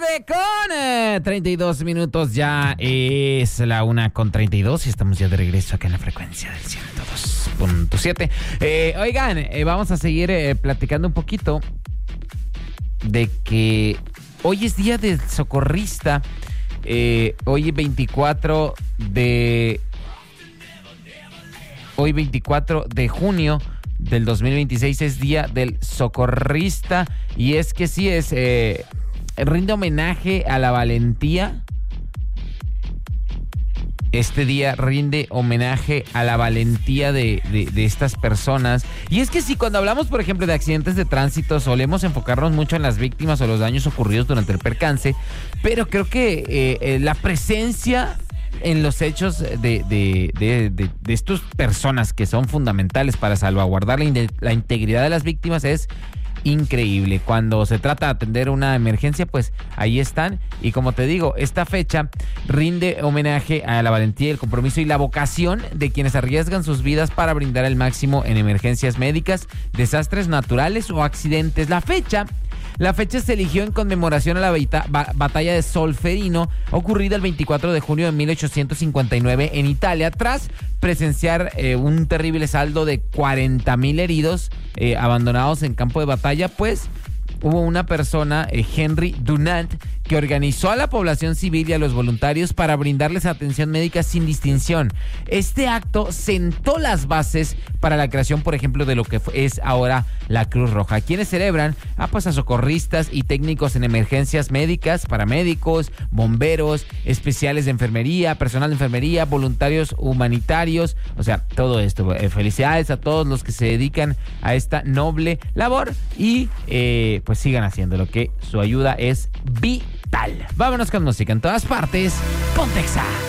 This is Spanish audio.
tarde con 32 minutos. Ya es la 1:32 y estamos ya de regreso acá en la frecuencia del 102.7. Oigan, vamos a seguir platicando un poquito de que hoy es día del socorrista. Hoy 24 de junio del 2026 es día del socorrista. Y es que sí rinde homenaje a la valentía. Este día rinde homenaje a la valentía de estas personas. Y es que sí, cuando hablamos, por ejemplo, de accidentes de tránsito, solemos enfocarnos mucho en las víctimas o los daños ocurridos durante el percance, pero creo que la presencia en los hechos de estas personas que son fundamentales para salvaguardar la integridad de las víctimas es increíble. Cuando se trata de atender una emergencia, pues ahí están. Y como te digo, esta fecha rinde homenaje a la valentía, el compromiso y la vocación de quienes arriesgan sus vidas para brindar el máximo en emergencias médicas, desastres naturales o accidentes. La fecha se eligió en conmemoración a la batalla de Solferino, ocurrida el 24 de junio de 1859 en Italia, tras presenciar un terrible saldo de 40,000 heridos abandonados en campo de batalla. Pues hubo una persona, Henry Dunant, que organizó a la población civil y a los voluntarios para brindarles atención médica sin distinción. Este acto sentó las bases para la creación, por ejemplo, de lo que es ahora la Cruz Roja, quienes celebran pues a socorristas y técnicos en emergencias médicas, paramédicos, bomberos, especiales de enfermería, personal de enfermería, voluntarios humanitarios, o sea, todo esto. Felicidades a todos los que se dedican a esta noble labor y pues sigan haciendo lo que su ayuda es vital. Vámonos con música en todas partes. Ponte Exa.